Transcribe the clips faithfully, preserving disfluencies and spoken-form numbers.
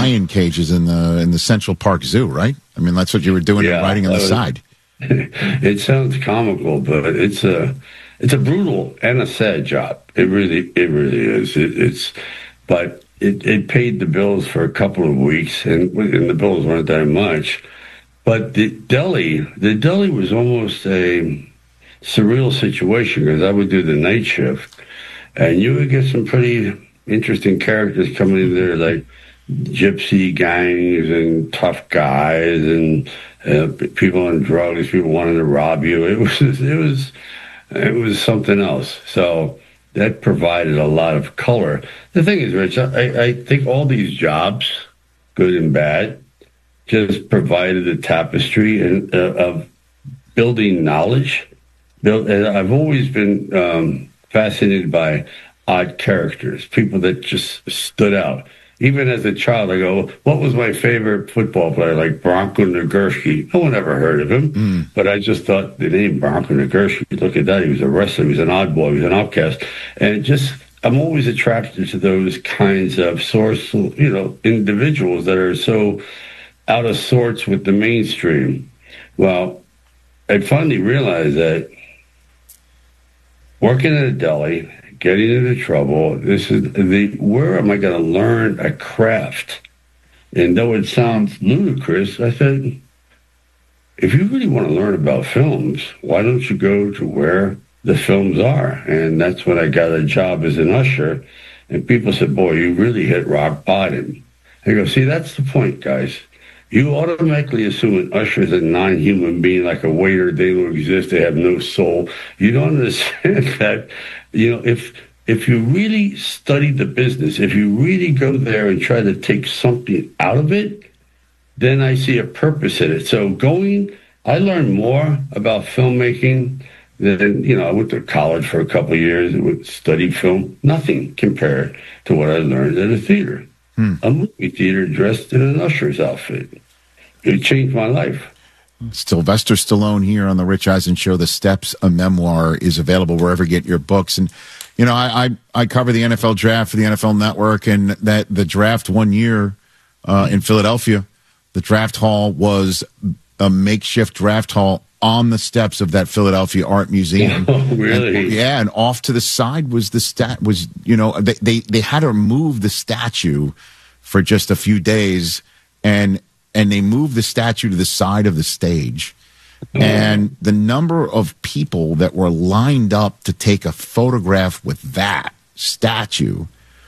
lion cages in the in the Central Park Zoo, right? I mean, that's what you were doing Yeah, and writing on the was, side. It sounds comical, but it's a it's a brutal and a sad job. It really it really is. It, it's but it, it paid the bills for a couple of weeks, and, and the bills weren't that much. But the deli, the deli was almost a surreal situation because I would do the night shift, and you would get some pretty interesting characters coming in there, like gypsy gangs and tough guys and uh, people on drugs, people wanting to rob you. It was it was it was something else. So that provided a lot of color. The thing is, Rich, I, I think all these jobs, good and bad, just provided a tapestry and, uh, of building knowledge. Build, and I've always been um, fascinated by odd characters, people that just stood out. Even as a child, I go, what was my favorite football player? Like Bronco Nagurski. No one ever heard of him. Mm. But I just thought the name Bronco Nagurski, look at that. He was a wrestler. He was an oddball. He was an outcast. And just, I'm always attracted to those kinds of source, you know, individuals that are so out of sorts with the mainstream. Well, I finally realized that working at a deli, getting into trouble, this is the, where am I going to learn a craft? And though it sounds ludicrous, I said, if you really want to learn about films, why don't you go to where the films are? And that's when I got a job as an usher. And people said, boy, you really hit rock bottom. I go, see, that's the point, guys. You automatically assume an usher is a non-human being, like a waiter. They don't exist. They have no soul. You don't understand that, you know, if if you really study the business, if you really go there and try to take something out of it, then I see a purpose in it. So going, I learned more about filmmaking than, you know, I went to college for a couple of years and studied film. Nothing compared to what I learned at a theater. Hmm. A movie theater dressed in an usher's outfit. It changed my life. Sylvester Stallone here on the Rich Eisen Show. The Steps, a memoir, is available wherever you get your books. And, you know, I, I, I cover the N F L draft for the N F L Network, and that the draft one year uh, in Philadelphia, the draft hall was a makeshift draft hall on the steps of that Philadelphia Art Museum. Oh, really? And, yeah, and off to the side was the stat was, you know, they, they, they had to move the statue for just a few days, and and they moved the statue to the side of the stage. Oh. And the number of people that were lined up to take a photograph with that statue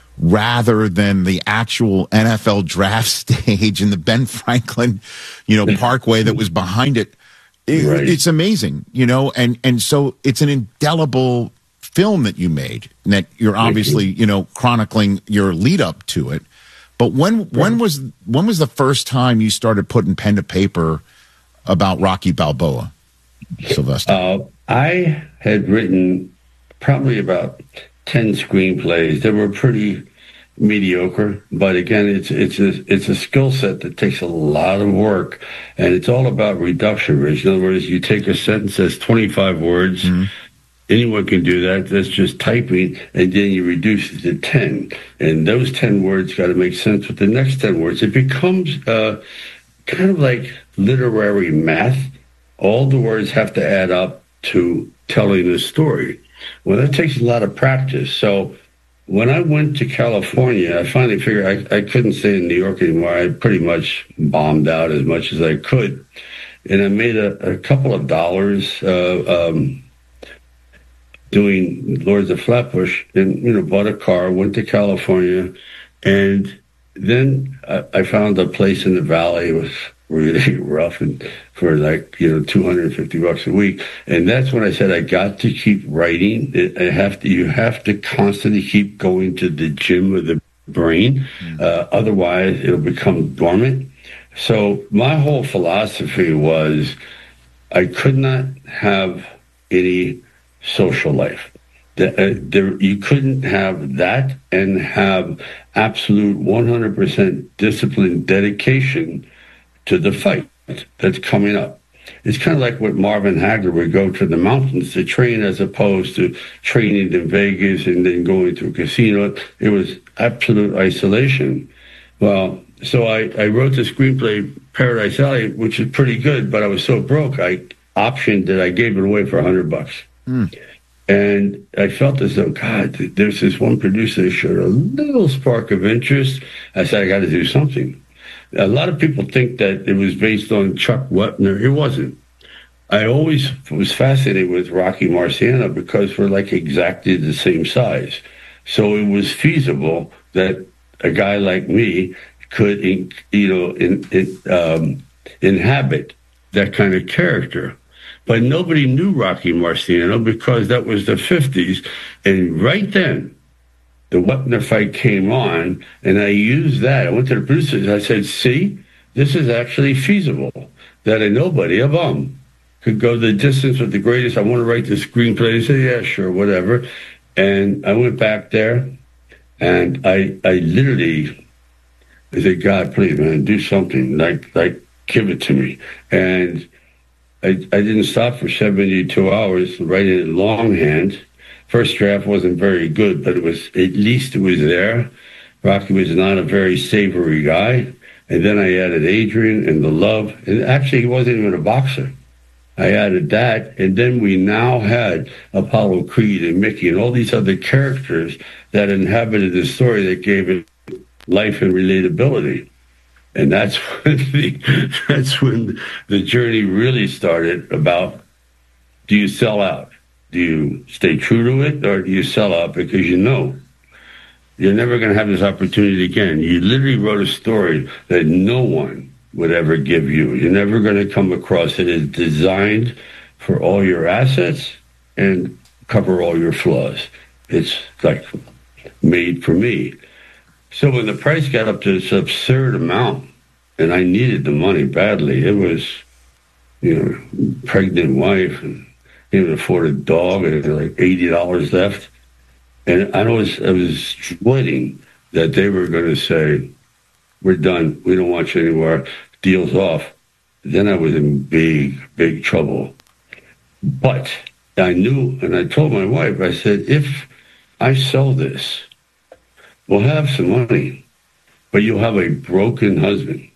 rather than the actual N F L draft stage and the Ben Franklin, you know, Parkway that was behind it. It, right. It's amazing, you know, and, and so it's an indelible film that you made, and that you're obviously, you know, chronicling your lead up to it. But when right. when was when was the first time you started putting pen to paper about Rocky Balboa, Sylvester? Uh, I had written probably about ten screenplays that were pretty mediocre, but again, it's it's a it's a skill set that takes a lot of work, and it's all about reduction, Rich. In other words, you take a sentence that's twenty-five words. Mm-hmm. Anyone can do that. That's just typing, and then you reduce it to ten, and those ten words got to make sense with the next ten words. It becomes uh, kind of like literary math. All the words have to add up to telling a story. Well, that takes a lot of practice. So when I went to California, I finally figured I, I couldn't stay in New York anymore. I pretty much bombed out as much as I could. And I made a, a couple of dollars uh, um, doing Lords of Flatbush, and, you know, bought a car, went to California. And then I, I found a place in the Valley. It was really rough, and for like, you know, two hundred fifty bucks a week. And that's when I said, I got to keep writing. I have to, you have to constantly keep going to the gym of the brain. Mm-hmm. Uh, otherwise it'll become dormant. So my whole philosophy was I could not have any social life. The, uh, there, you couldn't have that and have absolute one hundred percent discipline, dedication to the fight that's coming up. It's kind of like what Marvin Hagler would go to the mountains to train, as opposed to training in Vegas and then going to a casino. It was absolute isolation. Well, so I, I wrote the screenplay Paradise Alley, which is pretty good, but I was so broke, I optioned it. I gave it away for a hundred bucks. Mm. And I felt as though, God, there's this one producer that showed a little spark of interest. I said, I got to do something. A lot of people think that it was based on Chuck Wepner. It wasn't. I always was fascinated with Rocky Marciano because we're like exactly the same size. So it was feasible that a guy like me could, you know, in, in, um, inhabit that kind of character. But nobody knew Rocky Marciano because that was the fifties. And right then, the Wepner fight came on, and I used that. I went to the producers. I said, see, this is actually feasible, that a nobody, a bum, could go the distance with the greatest. I want to write the screenplay. They said, yeah, sure, whatever. And I went back there, and I I literally I said, God, please, man, do something. Like, like give it to me. And I, I didn't stop for seventy-two hours writing it longhand. First draft wasn't very good, but it was, at least it was there. Rocky was not a very savory guy. And then I added Adrian and the love. And actually, he wasn't even a boxer. I added that. And then we now had Apollo Creed and Mickey and all these other characters that inhabited the story that gave it life and relatability. And that's when the, that's when the journey really started about, do you sell out? Do you stay true to it, or do you sell out because you know you're never going to have this opportunity again? You literally wrote a story that no one would ever give you. You're never going to come across it. It's designed for all your assets and cover all your flaws. It's like made for me. So when the price got up to this absurd amount, and I needed the money badly, it was, you know, pregnant wife and can't afford a dog and like eighty dollars left. And I was, I was dreading that they were going to say, we're done. We don't want you anymore. Deal's off. Then I was in big, big trouble. But I knew, and I told my wife, I said, if I sell this, we'll have some money, but you'll have a broken husband.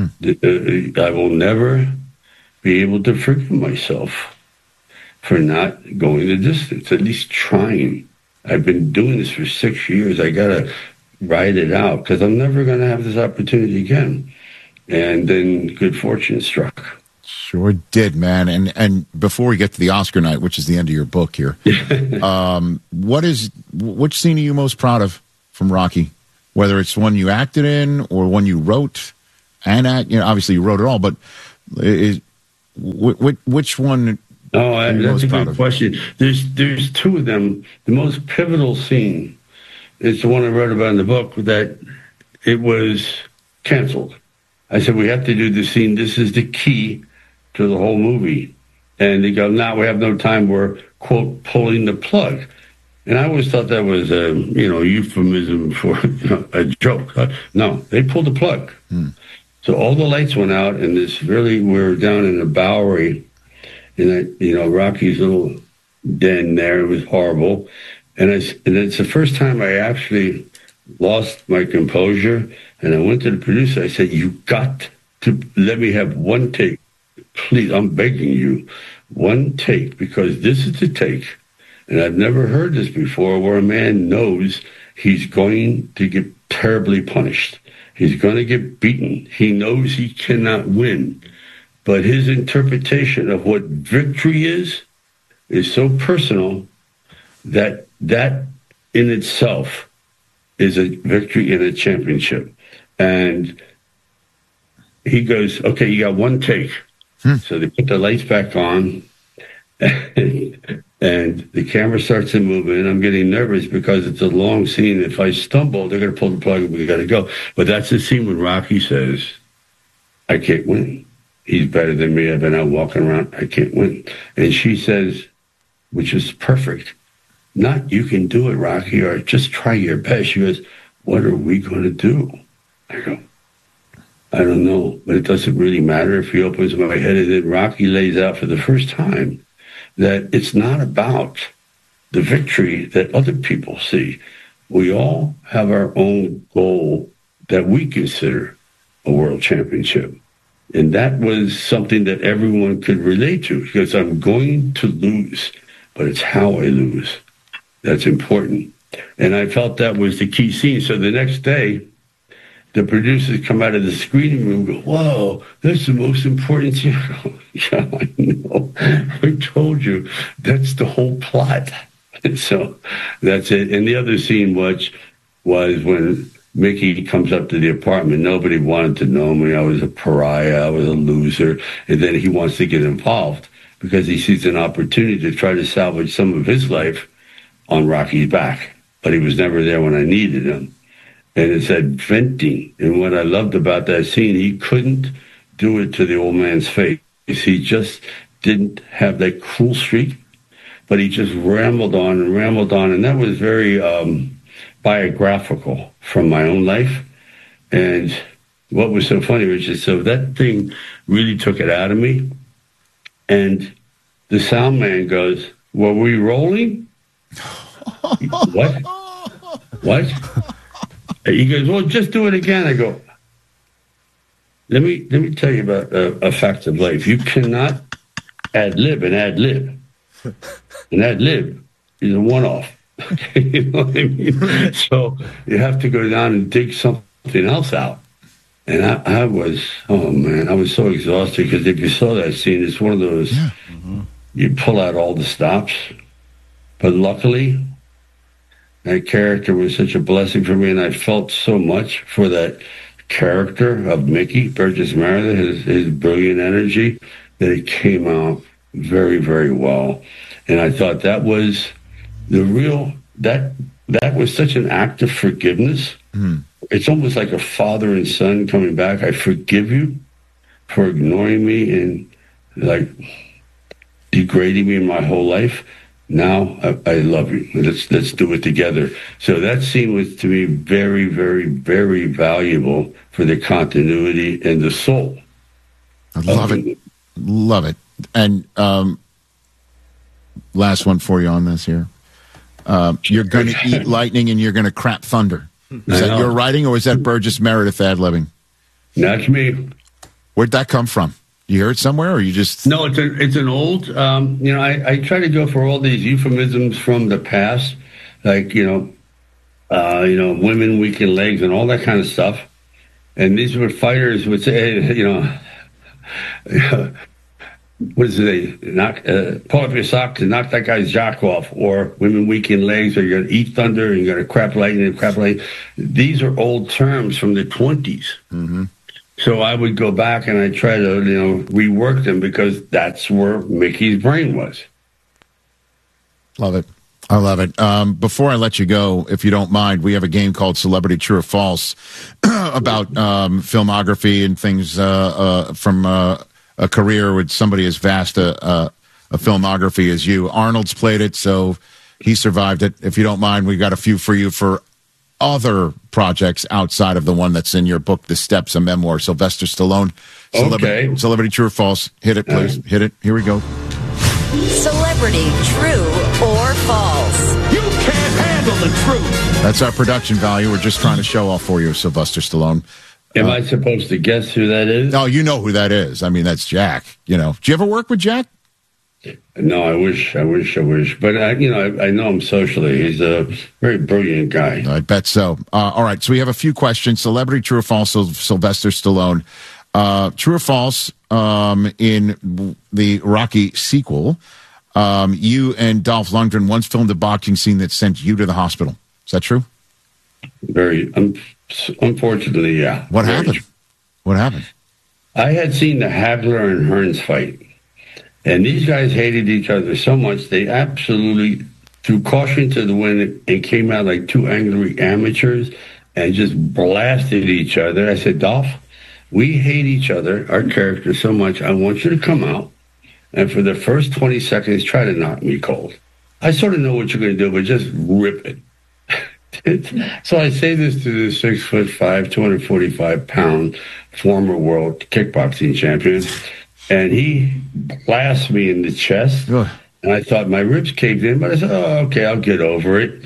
Mm. I will never be able to forgive myself for not going the distance, at least trying. I've been doing this for six years. I got to ride it out because I'm never going to have this opportunity again. And then good fortune struck. Sure did, man. And and before we get to the Oscar night, which is the end of your book here, um, what is which scene are you most proud of from Rocky? Whether it's one you acted in or one you wrote and act, you know, obviously you wrote it all, but is, which, which one? Oh, I, that's a good question. There's there's two of them. The most pivotal scene is the one I wrote about in the book, that it was canceled. I said, we have to do the scene. This is the key to the whole movie. And they go, now we have no time. We're, quote, pulling the plug. And I always thought that was a, you know, euphemism for, you know, a joke. No, they pulled the plug. Hmm. So all the lights went out, and this really, we were down in the Bowery, in that, you know, Rocky's little den there. It was horrible. And, I, and it's the first time I actually lost my composure. And I went to the producer. I said, you got to let me have one take. Please, I'm begging you, one take, because this is the take. And I've never heard this before, where a man knows he's going to get terribly punished. He's going to get beaten. He knows he cannot win. But his interpretation of what victory is, is so personal that that in itself is a victory and a championship. And he goes, okay, you got one take. Hmm. So they put the lights back on, and, and the camera starts to move in. I'm getting nervous because it's a long scene. If I stumble, they're going to pull the plug and we got to go. But that's the scene when Rocky says, I can't win. He's better than me. I've been out walking around. I can't win. And she says, which is perfect, not you can do it, Rocky, or just try your best. She goes, what are we going to do? I go, I don't know, but it doesn't really matter. If he opens my head, and then Rocky lays out for the first time that it's not about the victory that other people see. We all have our own goal that we consider a world championship. And that was something that everyone could relate to, because I'm going to lose, but it's how I lose that's important. And I felt that was the key scene. So the next day, the producers come out of the screening room and go, whoa, that's the most important scene. Yeah, I know. I told you. That's the whole plot. And so that's it. And the other scene was, was when Mickey comes up to the apartment. Nobody wanted to know me. I was a pariah. I was a loser. And then he wants to get involved because he sees an opportunity to try to salvage some of his life on Rocky's back. But he was never there when I needed him. And it said venting. And what I loved about that scene, he couldn't do it to the old man's face. He just didn't have that cruel streak, but he just rambled on and rambled on. And that was very um, biographical from my own life. And what was so funny was just so that thing really took it out of me. And the sound man goes, were we rolling? What? What? He goes, well, just do it again. I go, let me let me tell you about uh, a fact of life. You cannot ad lib and ad lib. An ad lib is a one off. Okay, you know what I mean? So you have to go down and dig something else out. And I, I was, oh man, I was so exhausted because if you saw that scene, it's one of those, yeah. mm-hmm. you pull out all the stops. But luckily, that character was such a blessing for me, and I felt so much for that character of Mickey, Burgess Meredith, his, his brilliant energy, that it came out very, very well. And I thought that was the real, that that was such an act of forgiveness. Mm. It's almost like a father and son coming back. I forgive you for ignoring me and like degrading me my whole life. Now I, I love you. Let's let's do it together. So that scene was to me very, very, very valuable for the continuity and the soul. I love it. Love it. And um, last one for you on this here. Um, you're going to eat lightning and you're going to crap thunder. Is that your writing or is that Burgess Meredith ad-libbing? That's me. Where'd that come from? You heard somewhere, or you just... No, it's a, it's an old, um, you know, I, I try to go for all these euphemisms from the past, like, you know, uh, you know, women, weakened legs and all that kind of stuff. And these were fighters would say, you know, what is it, knock, uh, pull up your socks and knock that guy's jock off, or women, weakened legs, or you're going to eat thunder, and you're going to crap lightning and crap lightning. These are old terms from the twenties. Mm-hmm. So I would go back and I try to, you know, rework them because that's where Mickey's brain was. Love it. I love it. Um, before I let you go, if you don't mind, we have a game called Celebrity True or False about um, filmography and things uh, uh, from uh, a career with somebody as vast a, a, a filmography as you. Arnold's played it, so he survived it. If you don't mind, we got a few for you for other projects outside of the one that's in your book, The Steps, a memoir. Sylvester Stallone. Celebrity, okay. Celebrity True or False. Hit it, please. Right. Hit it. Here we go. Celebrity True or False. You can't handle the truth. That's our production value. We're just trying to show off for you, Sylvester Stallone. Am uh, I supposed to guess who that is? No, you know who that is. I mean, that's Jack. You know, do you ever work with Jack? No, I wish, I wish, I wish. But, I, you know, I, I know him socially. He's a very brilliant guy. I bet so. Uh, all right, so we have a few questions. Celebrity True or False, Sylvester Stallone. Uh, true or false, um, in the Rocky sequel, um, you and Dolph Lundgren once filmed a boxing scene that sent you to the hospital. Is that true? Very, um, unfortunately, yeah. What very happened? True. What happened? I had seen the Hagler and Hearns fight. And these guys hated each other so much, they absolutely threw caution to the wind and came out like two angry amateurs and just blasted each other. I said, Dolph, we hate each other, our characters so much. I want you to come out and for the first twenty seconds, try to knock me cold. I sort of know what you're going to do, but just rip it. So I say this to the six foot five, two hundred forty-five pound former world kickboxing champion. And he blasted me in the chest. Ugh. And I thought my ribs caved in, but I said, oh, okay, I'll get over it.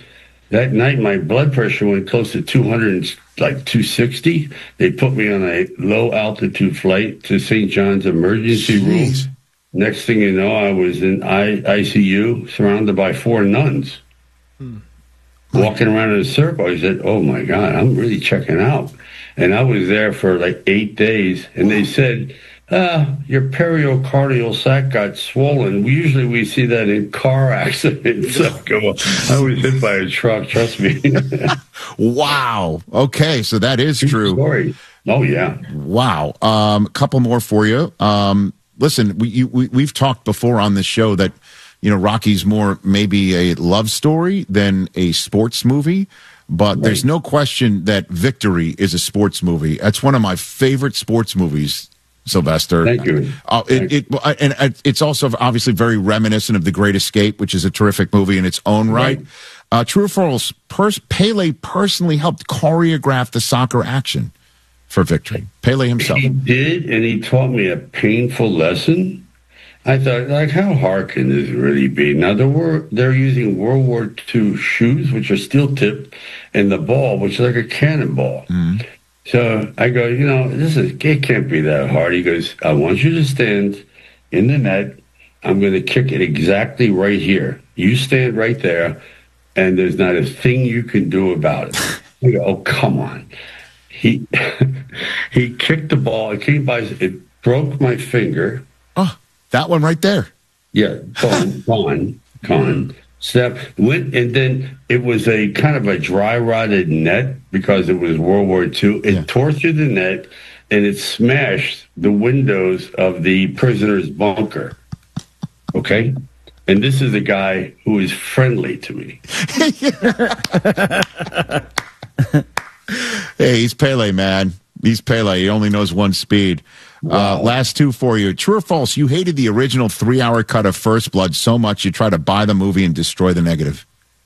that night, my blood pressure went close to two hundred, like two sixty. They put me on a low altitude flight to Saint John's emergency Jeez. room. Next thing you know, I was in I- ICU surrounded by four nuns. Hmm. Walking around in a circle. I said, oh my God, I'm really checking out. And I was there for like eight days. And they said, Uh, your periocardial sac got swollen. We usually we see that in car accidents. I was hit by a truck, trust me. Wow. Okay, so that is true. Story. Oh, yeah. Wow. Um, a couple more for you. Um, listen, we, you, we, we've talked before on this show that, you know, Rocky's more maybe a love story than a sports movie. But right. There's no question that Victory is a sports movie. That's one of my favorite sports movies, Sylvester. Thank you. Uh, it, it, and it's also obviously very reminiscent of The Great Escape, which is a terrific movie in its own right. right. Uh, true or false, pers- Pele personally helped choreograph the soccer action for Victory. Pele himself. He did, and he taught me a painful lesson. I thought, like, how hard can this really be? Now, there were, they're using World War Two shoes, which are steel-tipped, and the ball, which is like a cannonball. Mm-hmm. So I go, you know, this is it can't be that hard. He goes, I want you to stand in the net. I'm going to kick it exactly right here. You stand right there, and there's not a thing you can do about it. I go, oh, come on. He he kicked the ball. It came by. It broke my finger. Oh, that one right there. Yeah, gone, gone, gone. Step went, and then it was a kind of a dry rotted net because it was World War Two. It yeah. tore through the net and it smashed the windows of the prisoner's bunker. Okay, and this is a guy who is friendly to me. Hey, he's Pele, man. He's Pele. He only knows one speed. Wow. Uh, last two for you. True or false, you hated the original three-hour cut of First Blood so much you try to buy the movie and destroy the negative?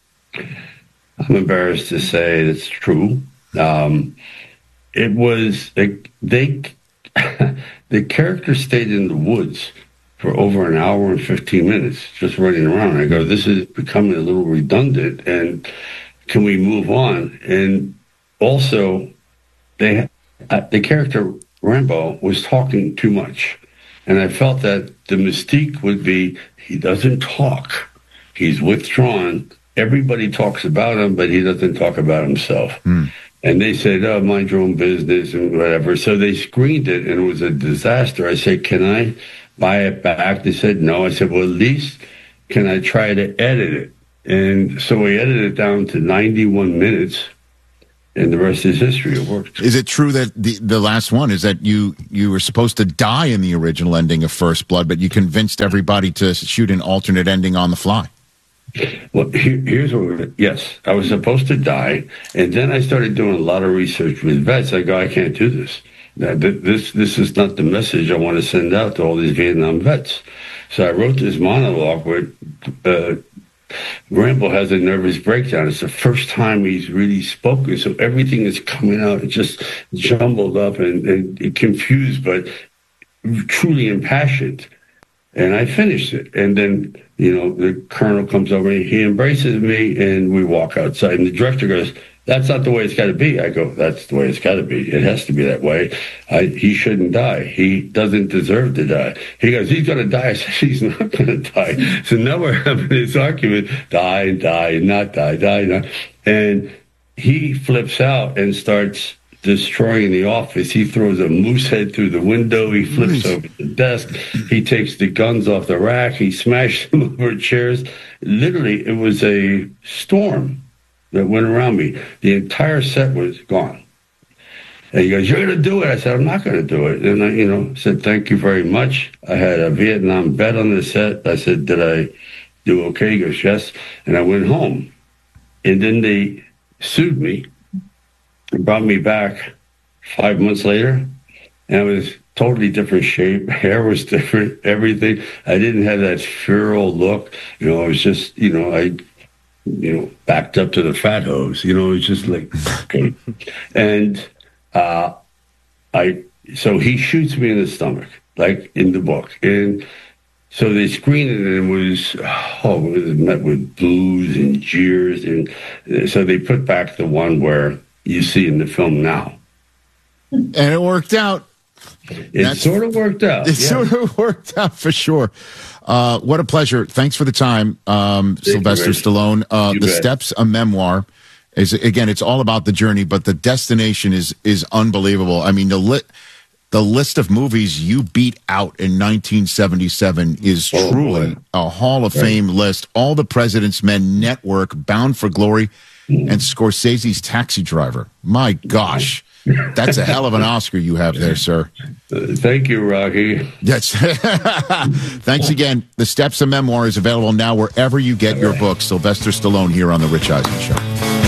I'm embarrassed to say it's true. Um, it was, it, they, the character stayed in the woods for over an hour and fifteen minutes just running around. I go, this is becoming a little redundant, and can we move on? And also, they uh, the character Rambo was talking too much. And I felt that the mystique would be he doesn't talk. He's withdrawn. Everybody talks about him, but he doesn't talk about himself. Mm. And they said, oh, mind your own business and whatever. So they screened it, and it was a disaster. I said, can I buy it back? They said, no. I said, well, at least can I try to edit it? And so we edited it down to ninety-one minutes. And the rest is history. It worked. Is it true that the the last one is that you you were supposed to die in the original ending of First Blood, but you convinced everybody to shoot an alternate ending on the fly? Well, here, here's what we're, yes, I was supposed to die, and then I started doing a lot of research with vets. I go, I can't do this. Now, th- this this is not the message I want to send out to all these Vietnam vets. So I wrote this monologue where uh, Rambo has a nervous breakdown. It's the first time he's really spoken, so everything is coming out just jumbled up and, and confused, but truly impassioned. And I finished it. And then, you know, the colonel comes over, and he embraces me, and we walk outside. And the director goes, that's not the way it's got to be. I go, that's the way it's got to be. It has to be that way. I, he shouldn't die. He doesn't deserve to die. He goes, he's going to die. I said, he's not going to die. So now we're having this argument, die, die, not die, die, not. And he flips out and starts destroying the office. He throws a moose head through the window. He flips nice. over the desk. He takes the guns off the rack. He smashed them over chairs. Literally, it was a storm that went around me. The entire set was gone. And he goes, you're going to do it. I said, I'm not going to do it. And I, you know, said, thank you very much. I had a Vietnam vet on the set. I said, did I do okay? He goes, yes. And I went home. And then they sued me and brought me back five months later. And I was totally different shape. Hair was different, everything. I didn't have that feral look. You know, I was just, you know, I... you know, backed up to the fat hose, you know, it's just like, okay. And uh, I, so he shoots me in the stomach, like in the book. And So they screened it, and it was, oh, it was met with boos and jeers. And so they put back the one where you see in the film now. And it worked out. It That's, sort of worked out. It yeah. sort of worked out for sure. Uh, what a pleasure. Thanks for the time, um, Sylvester you, Stallone. Uh, the bet. Steps, a memoir. Is again, it's all about the journey, but the destination is is unbelievable. I mean, the lit. The list of movies you beat out in nineteen seventy-seven is oh, truly boy. a Hall of right. Fame list. All the President's Men, Network, Bound for Glory, mm. and Scorsese's Taxi Driver. My gosh, that's a hell of an Oscar you have there, sir. Uh, thank you, Rocky. Yes. Thanks again. The Steps, a Memoir is available now wherever you get your books. Sylvester Stallone here on The Rich Eisen Show.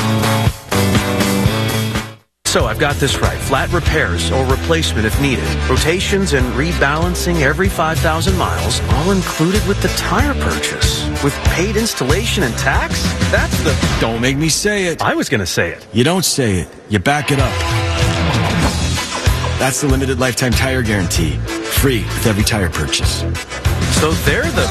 So I've got this right. Flat repairs or replacement if needed. Rotations and rebalancing every five thousand miles, all included with the tire purchase. With paid installation and tax? That's the... Don't make me say it. I was going to say it. You don't say it. You back it up. That's the limited lifetime tire guarantee. Free with every tire purchase. So they're the...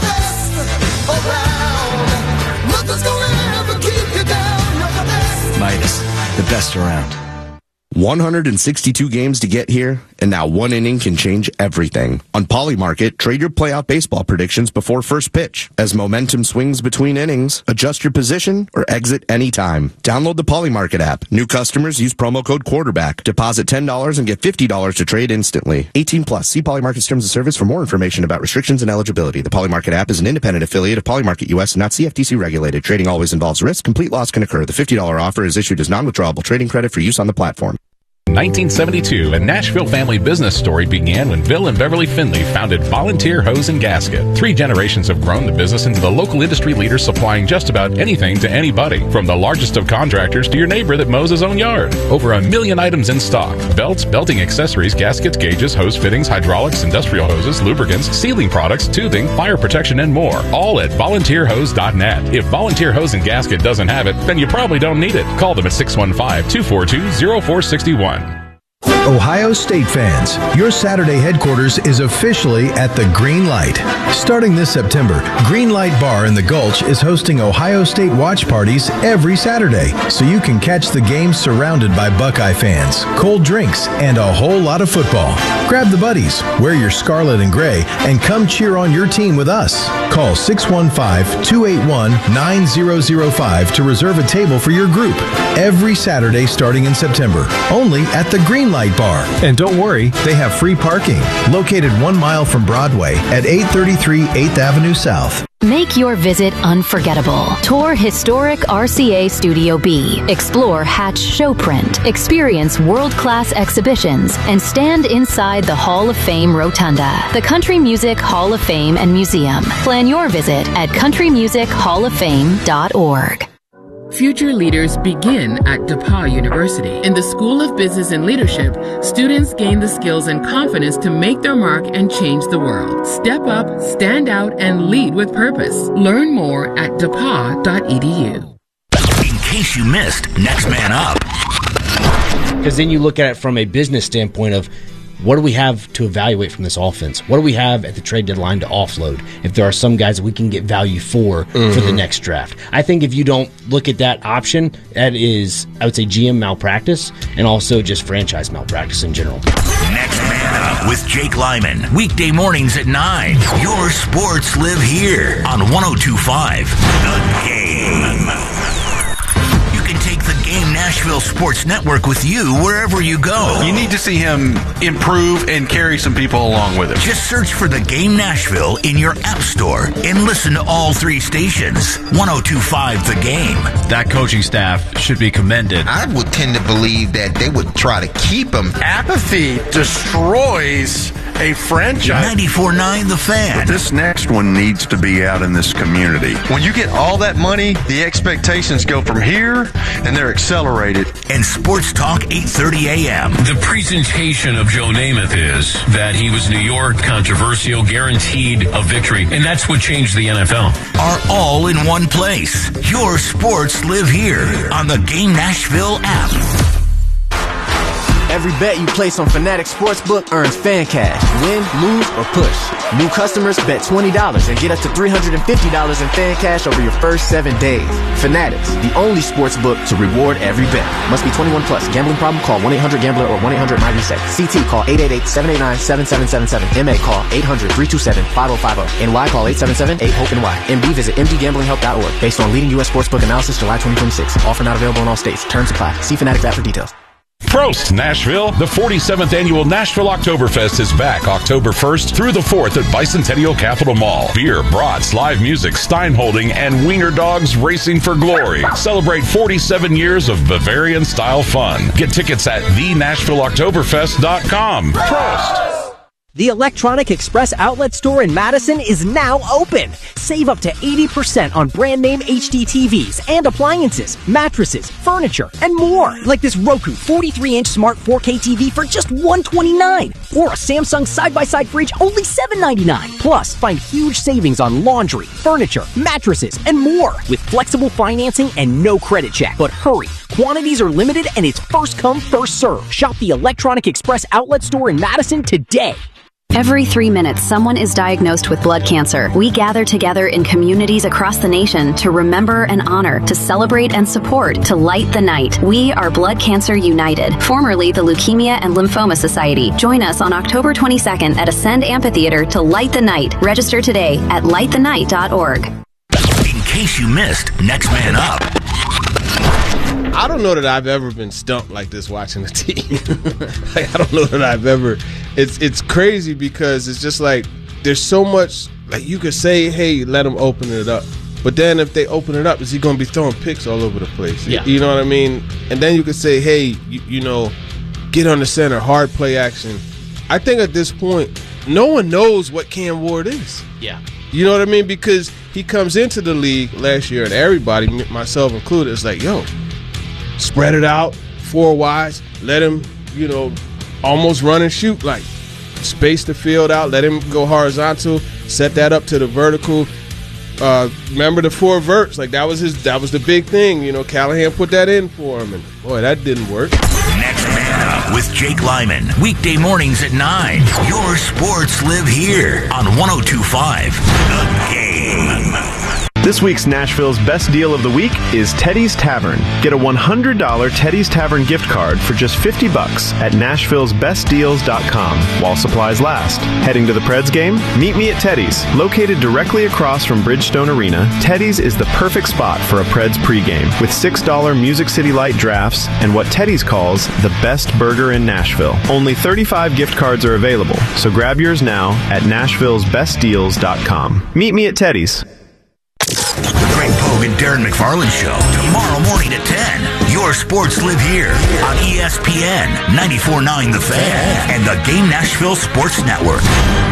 Midas, the best around. one hundred sixty-two games to get here, and now one inning can change everything. On Polymarket, trade your playout baseball predictions before first pitch. As momentum swings between innings, adjust your position or exit anytime. Download the Polymarket app. New customers use promo code quarterback. Deposit ten dollars and get fifty dollars to trade instantly. eighteen plus. See Polymarket's terms of service for more information about restrictions and eligibility. The Polymarket app is an independent affiliate of Polymarket U S and not C F T C regulated. Trading always involves risk. Complete loss can occur. The fifty dollars offer is issued as non-withdrawable trading credit for use on the platform. nineteen seventy-two, a Nashville family business story began when Bill and Beverly Finley founded Volunteer Hose and Gasket. Three generations have grown the business into the local industry leader supplying just about anything to anybody, from the largest of contractors to your neighbor that mows his own yard. Over a million items in stock. Belts, belting accessories, gaskets, gauges, hose fittings, hydraulics, industrial hoses, lubricants, sealing products, tubing, fire protection, and more. All at volunteer hose dot net. If Volunteer Hose and Gasket doesn't have it, then you probably don't need it. Call them at six one five, two four two, zero four six one. Ohio State fans, your Saturday headquarters is officially at the Green Light. Starting this September, Green Light Bar in the Gulch is hosting Ohio State watch parties every Saturday, so you can catch the game surrounded by Buckeye fans, cold drinks, and a whole lot of football. Grab the buddies, wear your scarlet and gray, and come cheer on your team with us. Call six one five, two eight one, nine zero zero five to reserve a table for your group every Saturday starting in September, only at the Green Light Bar. And don't worry, they have free parking, located one mile from Broadway at eight thirty-three eighth Avenue South. Make your visit unforgettable. Tour historic R C A Studio B. Explore Hatch Showprint. Experience world-class exhibitions and stand inside the Hall of Fame Rotunda, the Country Music Hall of Fame and Museum. Plan your visit at country music hall of fame dot org. Future leaders begin at DePauw University. In the School of Business and Leadership, students gain the skills and confidence to make their mark and change the world. Step up, stand out, and lead with purpose. Learn more at d e p a w dot e d u. In case you missed Next Man Up. Because then you look at it from a business standpoint of, what do we have to evaluate from this offense? What do we have at the trade deadline to offload? If there are some guys that we can get value for mm-hmm. for the next draft. I think if you don't look at that option, that is, I would say, G M malpractice and also just franchise malpractice in general. Next Man Up with Jake Lyman. Weekday mornings at nine. Your sports live here on one oh two point five The Game. Take the Game Nashville Sports Network with you wherever you go. You need to see him improve and carry some people along with him. Just search for the Game Nashville in your app store and listen to all three stations. one oh two point five The Game. That coaching staff should be commended. I would tend to believe that they would try to keep him. Apathy destroys a franchise. ninety-four point nine The Fan. But this next one needs to be out in this community. When you get all that money, the expectations go from here, and they're accelerated. And Sports Talk eight thirty a.m. The presentation of Joe Namath is that he was New York, controversial, guaranteed a victory, and that's what changed the N F L. Are all in one place. Your sports live here on the Game Nashville app. Every bet you place on Fanatics Sportsbook earns fan cash. Win, lose, or push. New customers bet twenty dollars and get up to three hundred fifty dollars in fan cash over your first seven days. Fanatics, the only sportsbook to reward every bet. Must be twenty-one plus. Gambling problem? Call one eight hundred gambler or one eight hundred my reset. C T call eight eight eight, seven eight nine, seven seven seven seven. M A call eight hundred, three two seven, five oh five oh. N Y call eight seven seven, eight hope N Y. M D visit m d gambling help dot org. Based on leading U S sportsbook analysis July twenty twenty-six. Offer not available in all states. Terms apply. See Fanatics app for details. Prost, Nashville. The forty-seventh Annual Nashville Oktoberfest is back October first through the fourth at Bicentennial Capitol Mall. Beer, brats, live music, Steinholding, and wiener dogs racing for glory. Celebrate forty-seven years of Bavarian-style fun. Get tickets at the nashville oktoberfest dot com. Prost! The Electronic Express outlet store in Madison is now open. Save up to eighty percent on brand name H D T Vs and appliances, mattresses, furniture, and more. Like this Roku forty-three inch smart four K T V for just one hundred twenty-nine dollars. Or a Samsung side-by-side fridge only seven ninety-nine. Plus, find huge savings on laundry, furniture, mattresses, and more. With flexible financing and no credit check. But hurry, quantities are limited and it's first come, first serve. Shop the Electronic Express outlet store in Madison today. Every three minutes, someone is diagnosed with blood cancer. We gather together in communities across the nation to remember and honor, to celebrate and support, to light the night. We are Blood Cancer United, formerly the Leukemia and Lymphoma Society. Join us on October twenty-second at Ascend Amphitheater to light the night. Register today at light the night dot org. In case you missed Next Man Up. I don't know that I've ever been stumped like this watching the team. Like, I don't know that I've ever. It's it's crazy because it's just like there's so much. Like you could say, hey, let them open it up, but then if they open it up, is he going to be throwing picks all over the place? Yeah. You know what I mean? And then you could say, hey, you, you know, get on the center, hard play action. I think at this point, no one knows what Cam Ward is. Yeah. You know what I mean? Because he comes into the league last year, and everybody, myself included, is like, yo, spread it out, four wides, let him, you know, almost run and shoot, like space the field out, let him go horizontal, set that up to the vertical. Uh, remember the four verts, like that was his, that was the big thing, you know. Callahan put that in for him, and boy, that didn't work. Next Man Up with Jake Lyman, weekday mornings at nine. Your sports live here on one oh two point five The Game. This week's Nashville's best deal of the week is Teddy's Tavern. Get a one hundred dollars Teddy's Tavern gift card for just fifty bucks at nashville's best deals dot com while supplies last. Heading to the Preds game? Meet me at Teddy's. Located directly across from Bridgestone Arena, Teddy's is the perfect spot for a Preds pregame with six dollars Music City Light drafts and what Teddy's calls the best burger in Nashville. Only thirty-five gift cards are available, so grab yours now at nashville's best deals dot com. Meet me at Teddy's. The Greg Pogue and Darren McFarland Show, tomorrow morning at ten. Your sports live here on E S P N, ninety-four point nine The Fan, and the Game Nashville Sports Network.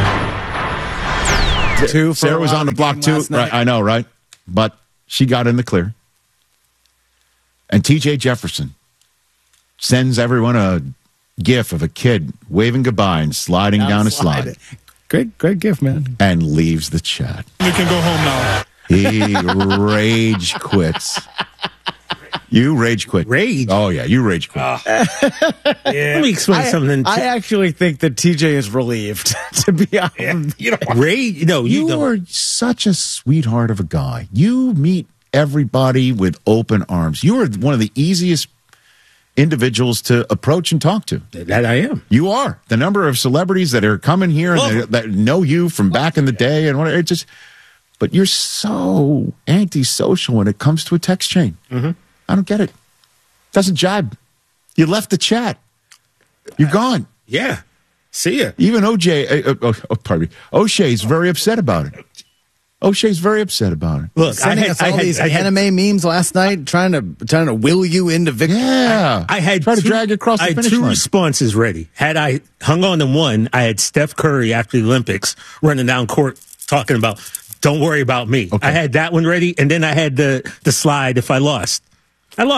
Two Sarah was on the block too. Right, I know, right? But she got in the clear. And T J Jefferson sends everyone a gif of a kid waving goodbye and sliding down, down a slide. slide. Great, great gift, man. And leaves the chat. You can go home now. He rage quits. You rage quit. Rage? Oh, yeah, you rage quit. Uh, yeah. Let me explain I, something. I actually think that T J is relieved, to be honest. Yeah. You know, rage? No, you, you don't. are such a sweetheart of a guy. You meet everybody with open arms. You are one of the easiest individuals to approach and talk to. That I am. You are. The number of celebrities that are coming here and that, that know you from back in the day and whatever, it just... But you're so antisocial when it comes to a text chain. Mm-hmm. I don't get it. Doesn't jibe. You left the chat. You're gone. Uh, yeah. See ya. Even O J, uh, uh, oh, pardon me, O'Shea's very upset about it. O'Shea's very upset about it. Look, sending I had, us all I had, these I had, anime memes last night, trying to trying to will you into victory. Yeah, I, I had try two, to drag you across the I had finish two line. responses ready. Had I hung on to one, I had Steph Curry after the Olympics running down court talking about, "Don't worry about me." Okay. I had that one ready, and then I had the the slide if I lost. I lost.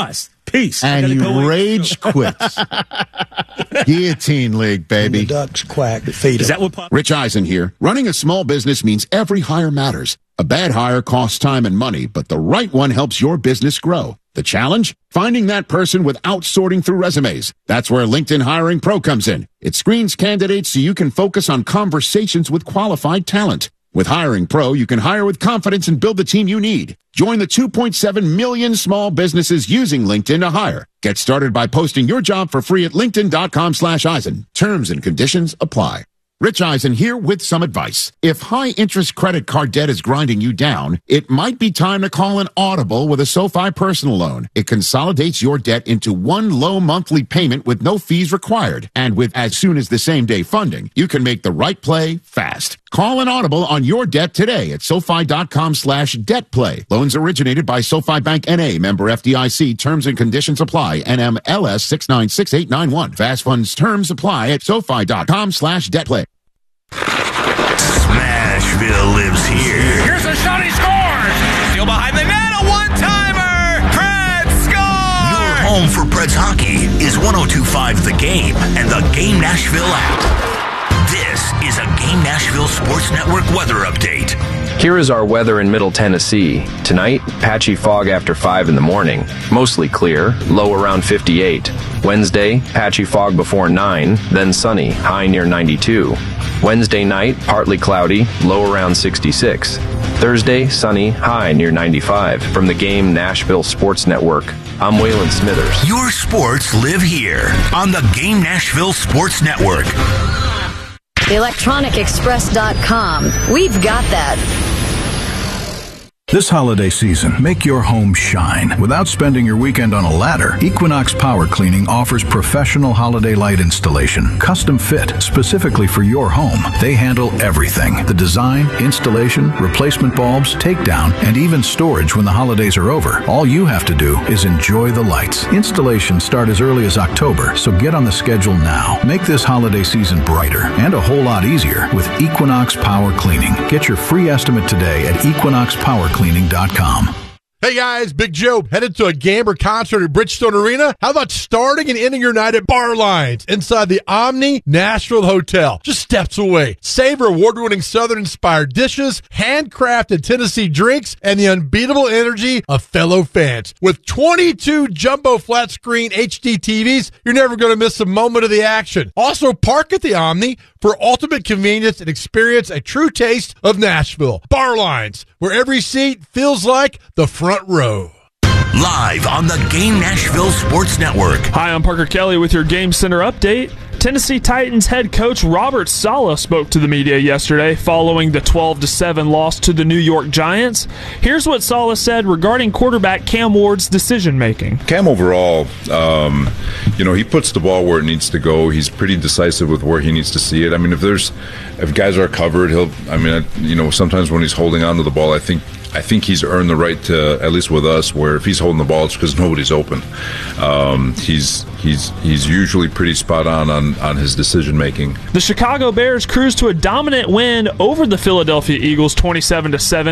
Peace. And he rage quits. Guillotine League, baby. The ducks quack. Feed Is that what Rich Eisen here. Running a small business means every hire matters. A bad hire costs time and money, but the right one helps your business grow. The challenge? Finding that person without sorting through resumes. That's where LinkedIn Hiring Pro comes in. It screens candidates so you can focus on conversations with qualified talent. With Hiring Pro, you can hire with confidence and build the team you need. Join the two point seven million small businesses using LinkedIn to hire. Get started by posting your job for free at linkedin.com slash Eisen. Terms and conditions apply. Rich Eisen here with some advice. If high-interest credit card debt is grinding you down, it might be time to call an audible with a SoFi personal loan. It consolidates your debt into one low monthly payment with no fees required. And with as soon as the same-day funding, you can make the right play fast. Call an audible on your debt today at SoFi.com slash debt play. Loans originated by SoFi Bank N A, member F D I C. Terms and conditions apply. N M L S six nine six eight nine one. Fast funds terms apply at SoFi.com slash debt play. Smashville lives here. Here's a shot, he scores! Still behind the net, a one-timer! Preds score! Your home for Preds hockey is one oh two point five The Game and the Game Nashville app. This is a Game Nashville Sports Network weather update. Here is our weather in Middle Tennessee. Tonight, patchy fog after five in the morning. Mostly clear, low around fifty-eight. Wednesday, patchy fog before nine, then sunny, high near ninety-two. Wednesday night, partly cloudy, low around sixty-six. Thursday, sunny, high near ninety-five. From the Game Nashville Sports Network, I'm Waylon Smithers. Your sports live here on the Game Nashville Sports Network. electronic express dot com. We've got that. This holiday season, make your home shine. Without spending your weekend on a ladder, Equinox Power Cleaning offers professional holiday light installation, custom fit, specifically for your home. They handle everything. The design, installation, replacement bulbs, takedown, and even storage when the holidays are over. All you have to do is enjoy the lights. Installations start as early as October, so get on the schedule now. Make this holiday season brighter and a whole lot easier with Equinox Power Cleaning. Get your free estimate today at equinox power cleaning dot com. Hey guys, Big Joe, headed to a game or concert at Bridgestone Arena? How about starting and ending your night at Bar Lines inside the Omni Nashville Hotel, just steps away? Savor award-winning Southern-inspired dishes, handcrafted Tennessee drinks, and the unbeatable energy of fellow fans. With twenty-two jumbo flat-screen H D T Vs, you're never going to miss a moment of the action. Also, park at the Omni for ultimate convenience and experience a true taste of Nashville. Bar Lines, where every seat feels like the front row. Live on the Game Nashville Sports Network. Hi, I'm Parker Kelly with your Game Center update. Tennessee Titans head coach Robert Saleh spoke to the media yesterday following the twelve to seven loss to the New York Giants. Here's what Saleh said regarding quarterback Cam Ward's decision-making. Cam overall, um, you know, he puts the ball where it needs to go. He's pretty decisive with where he needs to see it. I mean, if there's, if guys are covered, he'll, I mean, you know, sometimes when he's holding on to the ball, I think I think he's earned the right to, at least with us, where if he's holding the ball, it's because nobody's open. Um, he's he's he's usually pretty spot on on, on his decision making. The Chicago Bears cruised to a dominant win over the Philadelphia Eagles, twenty-seven to seven.